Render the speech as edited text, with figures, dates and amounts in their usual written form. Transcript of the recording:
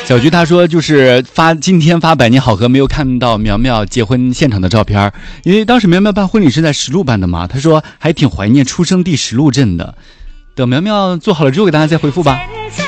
小菊他说就是今天发百年好合没有看到苗苗结婚现场的照片，因为当时苗苗办婚礼是在石路办的嘛，他说还挺怀念出生地石路镇的，等苗苗做好了之后给大家再回复吧。